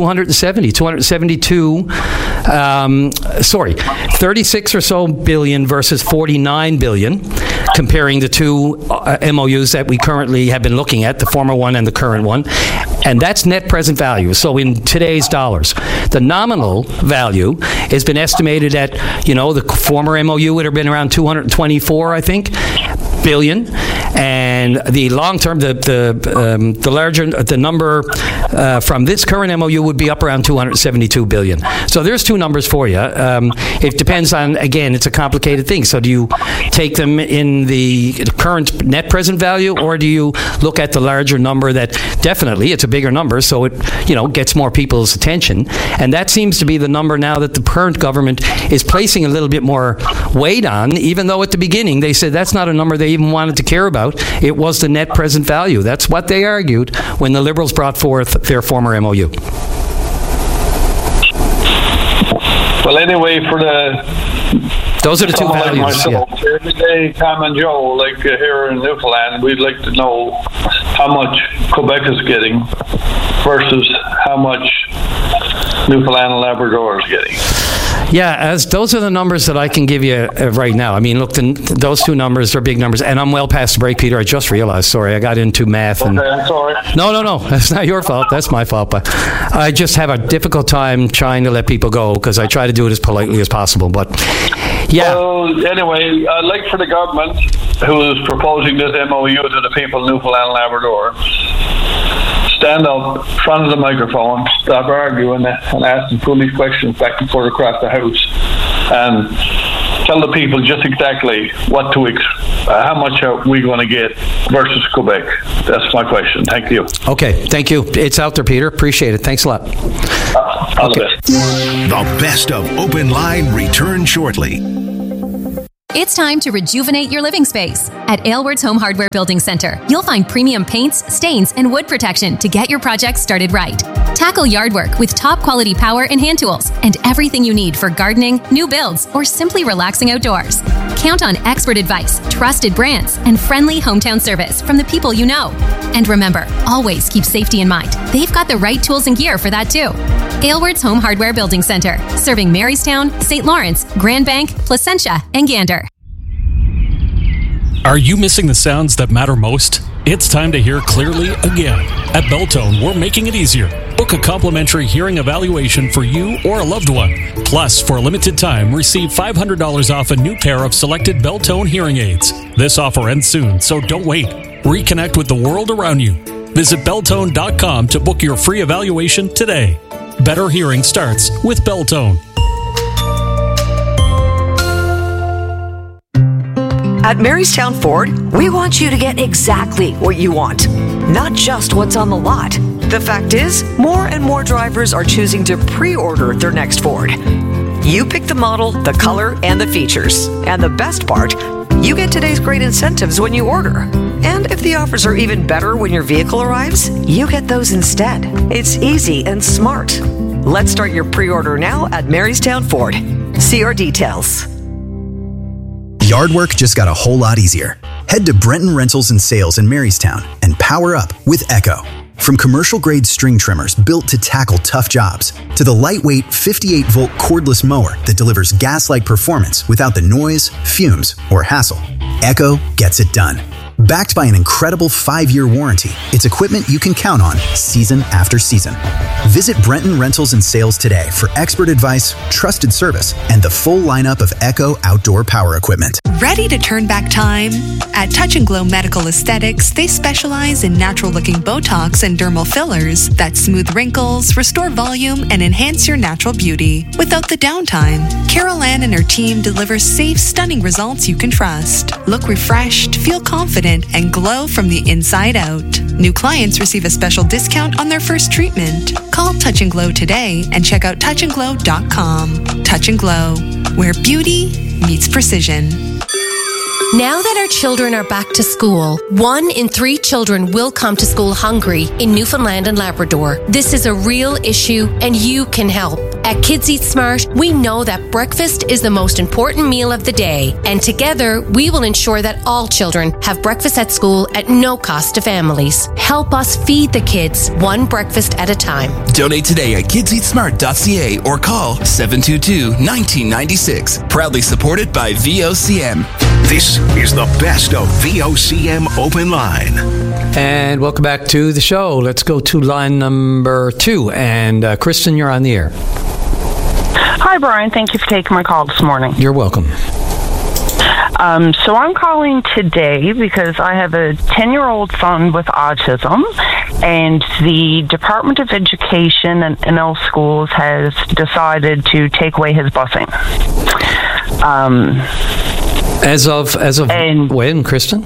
36 or so billion versus 49 billion, comparing the two MOUs that we currently have been looking at, the former one and the current one. And that's net present value. So in today's dollars, the nominal value has been estimated at, the former MOU would have been around 224, I think, billion, and the long term, the larger the number from this current MOU would be up around 272 billion. So there's two numbers for you. It depends on, again, it's a complicated thing. So do you take them in the current net present value, or do you look at the larger number that definitely it's a bigger number, so it gets more people's attention, and that seems to be the number now that the current government is placing a little bit more weight on, even though at the beginning they said that's not a number they even wanted to care about. It was the net present value. That's what they argued when the Liberals brought forth their former MOU. Well, anyway, those are the two values. Like myself, everyday common Joe, like here in Newfoundland, we'd like to know how much Quebec is getting versus how much Newfoundland and Labrador is getting. Yeah, as those are the numbers that I can give you right now. I mean, look, those two numbers are big numbers, and I'm well past the break, Peter. I just realized. Sorry, I got into math. Okay, I'm sorry. No, that's not your fault. That's my fault. But I just have a difficult time trying to let people go because I try to do it as politely as possible. But yeah. Well, anyway, I'd like for the government, who is proposing this MOU to the people of Newfoundland and Labrador, stand up in front of the microphone, stop arguing and asking foolish questions back and forth across the House, and tell the people just exactly what to how much are we going to get versus Quebec. That's my question. Thank you. Okay, thank you. It's out there, Peter. Appreciate it. Thanks a lot. All the best. The best of Open Line returns shortly. It's time to rejuvenate your living space. At Aylward's Home Hardware Building Center, you'll find premium paints, stains, and wood protection to get your project started right. Tackle yard work with top quality power and hand tools and everything you need for gardening, new builds, or simply relaxing outdoors. Count on expert advice, trusted brands, and friendly hometown service from the people you know. And remember, always keep safety in mind. They've got the right tools and gear for that too. Aylward's Home Hardware Building Center, serving Marystown, St. Lawrence, Grand Bank, Placentia, and Gander. Are you missing the sounds that matter most? It's time to hear clearly again. At Belltone, we're making it easier. Book a complimentary hearing evaluation for you or a loved one. Plus, for a limited time, receive $500 off a new pair of selected Belltone hearing aids. This offer ends soon, so don't wait. Reconnect with the world around you. Visit Belltone.com to book your free evaluation today. Better hearing starts with Belltone. At Marystown Ford, we want you to get exactly what you want, not just what's on the lot. The fact is, more and more drivers are choosing to pre-order their next Ford. You pick the model, the color, and the features. And the best part, you get today's great incentives when you order. And if the offers are even better when your vehicle arrives, you get those instead. It's easy and smart. Let's start your pre-order now at Marystown Ford. See our details. Yard work just got a whole lot easier. Head to Brenton Rentals and Sales in Marystown and power up with Echo. From commercial-grade string trimmers built to tackle tough jobs, to the lightweight 58-volt cordless mower that delivers gas-like performance without the noise, fumes, or hassle, Echo gets it done. Backed by an incredible 5-year warranty, it's equipment you can count on season after season. Visit Brenton Rentals and Sales today for expert advice, trusted service, and the full lineup of Echo outdoor power equipment. Ready to turn back time? At Touch and Glow Medical Aesthetics, they specialize in natural-looking Botox and dermal fillers that smooth wrinkles, restore volume, and enhance your natural beauty without the downtime. Carol Ann and her team deliver safe, stunning results you can trust. Look refreshed, feel confident, and glow from the inside out. New clients receive a special discount on their first treatment. Call Touch and Glow today and check out touchandglow.com. Touch and Glow, where beauty meets precision. Now that our children are back to school, 1 in 3 children will come to school hungry in Newfoundland and Labrador. This is a real issue and you can help. At Kids Eat Smart, we know that breakfast is the most important meal of the day, and together we will ensure that all children have breakfast at school at no cost to families. Help us feed the kids one breakfast at a time. Donate today at kidseatsmart.ca or call 722-1996. Proudly supported by VOCM. This is the best of VOCM Open Line. And welcome back to the show. Let's go to line number 2. And Kristen, you're on the air. Hi, Brian. Thank you for taking my call this morning. You're welcome. So I'm calling today because I have a 10-year-old son with autism, and the Department of Education and NL Schools has decided to take away his busing. As of when, Kristen?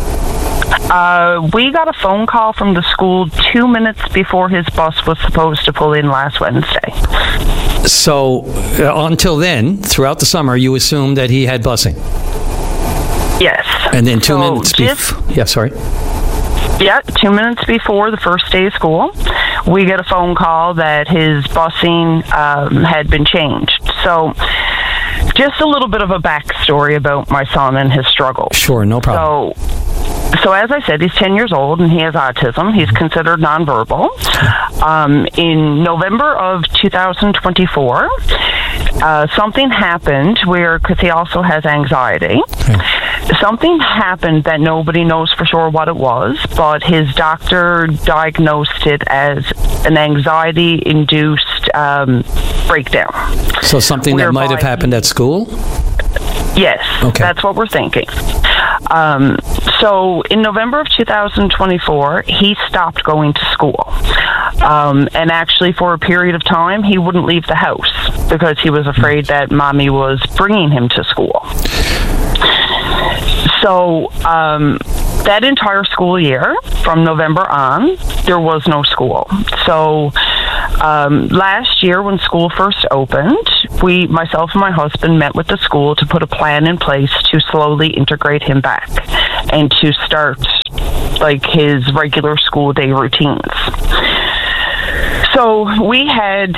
We got a phone call from the school 2 minutes before his bus was supposed to pull in last Wednesday. So until then, throughout the summer, you assumed that he had busing? Yes. And then 2 minutes before... Yeah, sorry. Yeah, 2 minutes before the first day of school, we get a phone call that his busing had been changed. So just a little bit of a backstory about my son and his struggle. Sure, no problem. So as I said, he's 10 years old and he has autism. He's considered nonverbal. In November of 2024, something happened because he also has anxiety. Something happened that nobody knows for sure what it was, but his doctor diagnosed it as an anxiety-induced breakdown. So something that might have happened at school? Yes, that's what we're thinking. So in November of 2024, he stopped going to school. And actually, for a period of time, he wouldn't leave the house because he was afraid that mommy was bringing him to school. So that entire school year, from November on, there was no school. So last year, when school first opened, myself and my husband met with the school to put a plan in place to slowly integrate him back and to start like his regular school day routines. So we had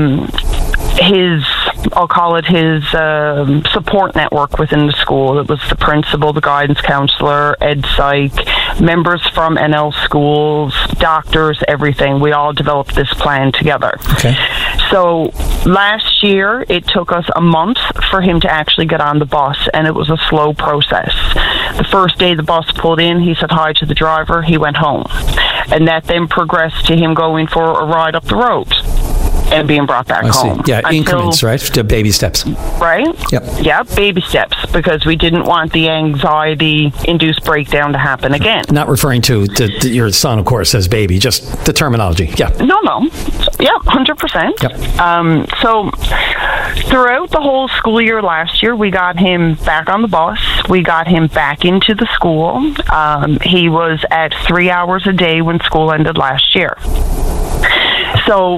I'll call it his support network within the school. It was the principal, the guidance counselor, Ed Psych, members from NL schools, doctors, everything. We all developed this plan together. Okay. So last year, it took us a month for him to actually get on the bus, and it was a slow process. The first day the bus pulled in, he said hi to the driver, he went home. And that then progressed to him going for a ride up the road and being brought back home. Yeah, increments, right? To baby steps. Right? Yep. Yeah, baby steps, because we didn't want the anxiety-induced breakdown to happen again. Not referring to your son, of course, as baby, just the terminology. Yeah. No. Yeah, 100%. Yep. So throughout the whole school year last year, we got him back on the bus. We got him back into the school. He was at 3 hours a day when school ended last year. So,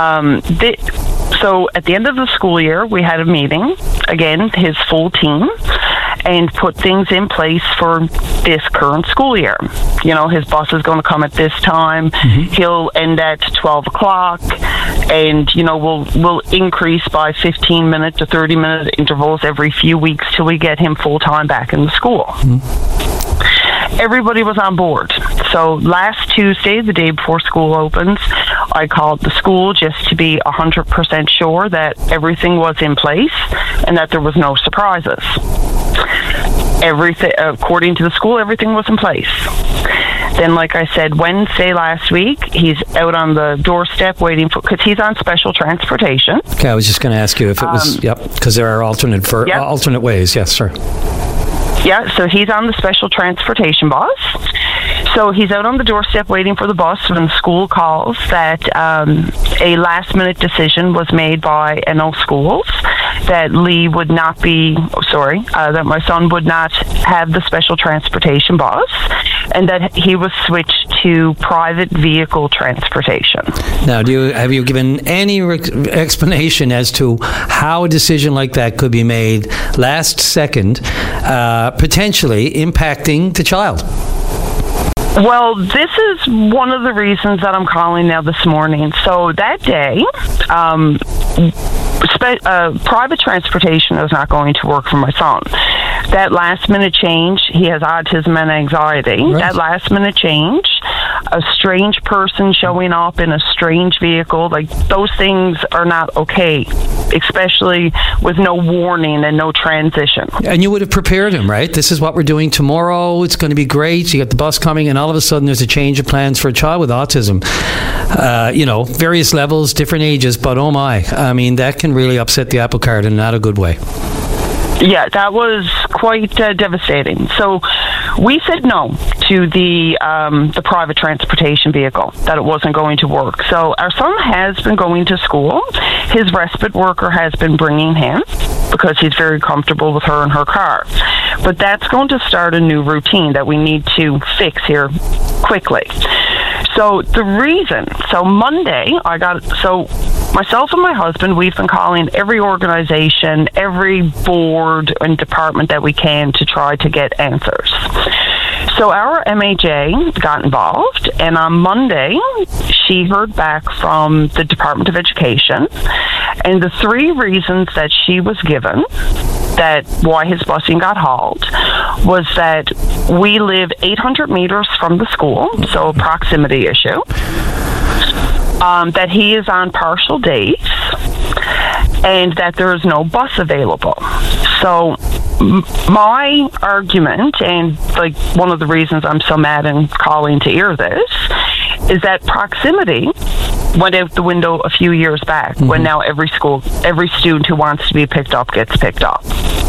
so at the end of the school year, we had a meeting, again, his full team, and put things in place for this current school year. You know, his bus is going to come at this time. Mm-hmm. He'll end at 12 o'clock, and, you know, we'll increase by 15-minute to 30-minute intervals every few weeks till we get him full-time back in the school. Mm-hmm. Everybody was on board. So last Tuesday, the day before school opens, I called the school just to be 100% sure that everything was in place and that there was no surprises. Everything, according to the school, everything was in place. Then, like I said, Wednesday last week, he's out on the doorstep waiting for, because he's on special transportation. Okay, I was just going to ask you if it was, because there are alternate ways. Yes, sir. Yeah, so he's on the special transportation bus. So he's out on the doorstep waiting for the bus when the school calls that a last-minute decision was made by NL Schools that that my son would not have the special transportation bus, and that he was switched to private vehicle transportation. Now, have you given any explanation as to how a decision like that could be made last second, potentially impacting the child? Well, this is one of the reasons that I'm calling now this morning. So that day, private transportation is not going to work for my son. That last-minute change, he has autism and anxiety. Right. That last-minute change, a strange person showing up in a strange vehicle, like those things are not okay, especially with no warning and no transition. And you would have prepared him, right? This is what we're doing tomorrow. It's going to be great. You got the bus coming, and all of a sudden there's a change of plans for a child with autism. Various levels, different ages, but oh my. I mean, that can really upset the apple cart in not a good way. Yeah, that was quite devastating. So we said no to the private transportation vehicle, that it wasn't going to work. So our son has been going to school. His respite worker has been bringing him because he's very comfortable with her in her car. But that's going to start a new routine that we need to fix here quickly. So Monday, myself and my husband, we've been calling every organization, every board and department that we can to try to get answers. So our MHA got involved, and on Monday, she heard back from the Department of Education, and the 3 reasons that she was given that why his busing got hauled was that we live 800 meters from the school, so a proximity issue, that he is on partial days, and that there is no bus available. So my argument, and like one of the reasons I'm so mad and calling to air this, is that proximity went out the window a few years back, when now every student who wants to be picked up gets picked up.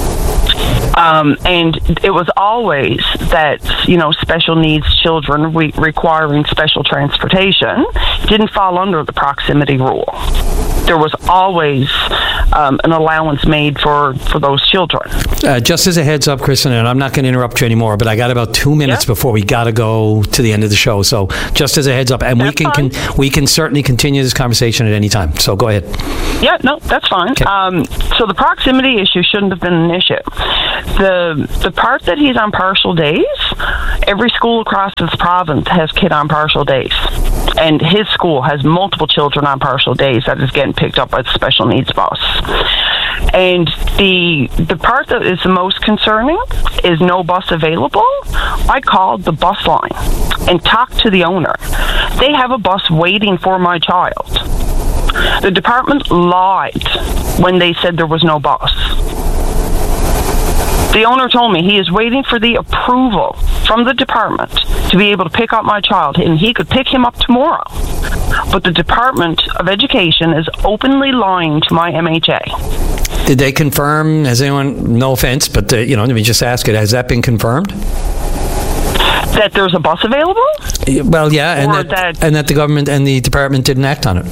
And it was always that, special needs children requiring special transportation didn't fall under the proximity rule. There was always an allowance made for those children. Just as a heads up, Kristen, and I'm not going to interrupt you anymore, but I got about 2 minutes before we got to go to the end of the show. So just as a heads up, and we can certainly continue this conversation at any time. So go ahead. Yeah, no, that's fine. Okay. So the proximity issue shouldn't have been an issue. The part that he's on partial days, every school across this province has kid on partial days. And his school has multiple children on partial days that is getting picked up by the special needs bus. And the part that is the most concerning is no bus available. I called the bus line and talked to the owner. They have a bus waiting for my child. The department lied when they said there was no bus. The owner told me he is waiting for the approval from the department to be able to pick up my child, and he could pick him up tomorrow. But the Department of Education is openly lying to my MHA. Did they confirm, has anyone, no offense, but let me just ask it, has that been confirmed? That there's a bus available? Well, yeah, and that the government and the department didn't act on it.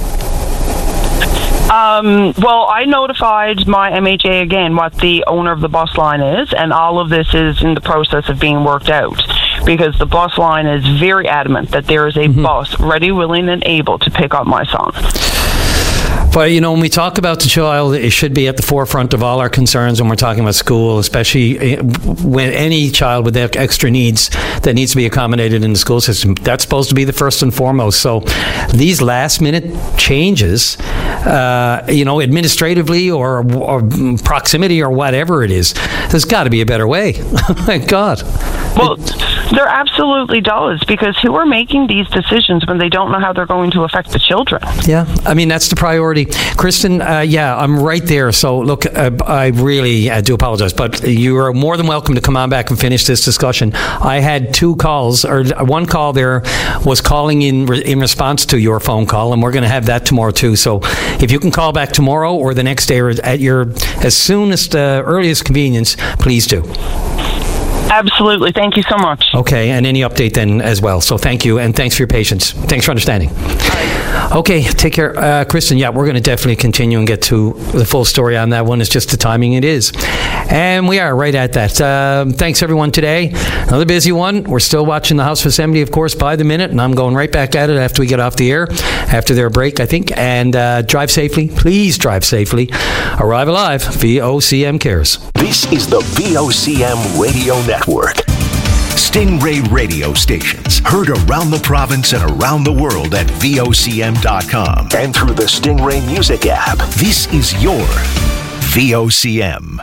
Well, I notified my MHA again what the owner of the bus line is, and all of this is in the process of being worked out, because the bus line is very adamant that there is a bus ready, willing, and able to pick up my son. But, when we talk about the child, it should be at the forefront of all our concerns when we're talking about school, especially when any child with extra needs that needs to be accommodated in the school system. That's supposed to be the first and foremost. So these last-minute changes, administratively or proximity or whatever it is, there's got to be a better way. Thank God. Well, there absolutely does, because who are making these decisions when they don't know how they're going to affect the children? Yeah, that's the priority. Kristen, I'm right there. So, look, I really do apologize, but you are more than welcome to come on back and finish this discussion. I had 2 calls, or one call there was calling in response to your phone call, and we're going to have that tomorrow too. So, if you can call back tomorrow or the next day or at your as soonest, earliest convenience, please do. Absolutely. Thank you so much. Okay, and any update then as well. So thank you, and thanks for your patience. Thanks for understanding. Okay, take care. Kristen, we're going to definitely continue and get to the full story on that one. It's just the timing it is. And we are right at that. Thanks, everyone, today. Another busy one. We're still watching the House of Assembly, of course, by the minute, and I'm going right back at it after we get off the air, after their break, I think. And drive safely. Please drive safely. Arrive alive. VOCM cares. This is the VOCM Radio Network. Stingray radio stations heard around the province and around the world at VOCM.com and through the Stingray Music app. This is your VOCM.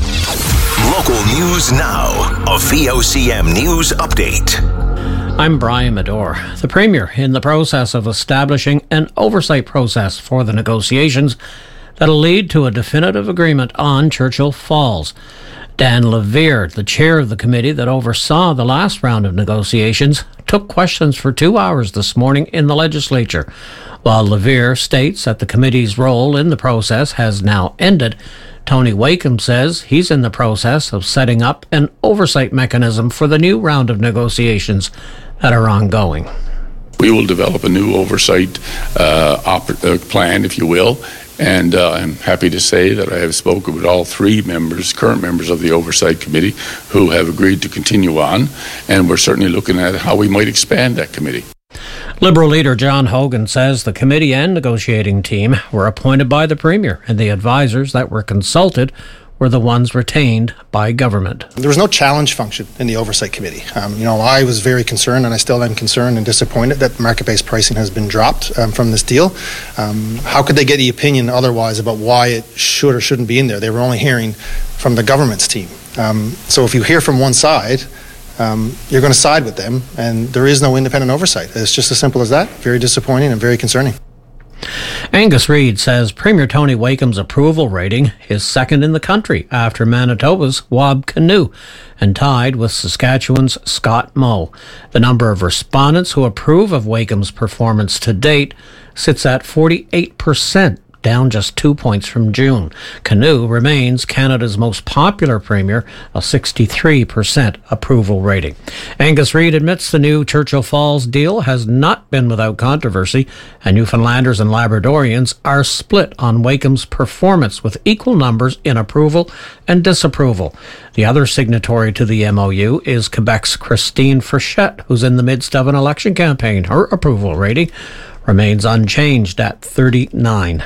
Local news now. A VOCM news update. I'm Brian Medore. The Premier in the process of establishing an oversight process for the negotiations that'll lead to a definitive agreement on Churchill Falls. Dan Levere, the chair of the committee that oversaw the last round of negotiations, took questions for 2 hours this morning in the legislature. While Levere states that the committee's role in the process has now ended, Tony Wakeham says he's in the process of setting up an oversight mechanism for the new round of negotiations that are ongoing. We will develop a new oversight plan, if you will, and I'm happy to say that I have spoken with all 3 current members of the Oversight Committee, who have agreed to continue on, and we're certainly looking at how we might expand that committee. Liberal leader John Hogan says the committee and negotiating team were appointed by the Premier, and the advisors that were consulted were the ones retained by government. There was no challenge function in the Oversight Committee. I was very concerned, and I still am concerned and disappointed that market-based pricing has been dropped from this deal. How could they get the opinion otherwise about why it should or shouldn't be in there? They were only hearing from the government's team. So if you hear from one side, you're going to side with them, and there is no independent oversight. It's just as simple as that. Very disappointing and very concerning. Angus Reid says Premier Tony Wakeham's approval rating is second in the country after Manitoba's Wab Kinew and tied with Saskatchewan's Scott Moe. The number of respondents who approve of Wakeham's performance to date sits at 48%. Down just 2 points from June. Kinew remains Canada's most popular premier, a 63% approval rating. Angus Reid admits the new Churchill Falls deal has not been without controversy, and Newfoundlanders and Labradorians are split on Wakeham's performance with equal numbers in approval and disapproval. The other signatory to the MOU is Quebec's Christine Frechette, who's in the midst of an election campaign. Her approval rating remains unchanged at 39%.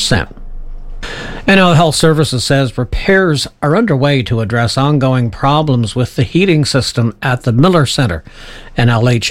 NL Health Services says repairs are underway to address ongoing problems with the heating system at the Miller Centre. NLH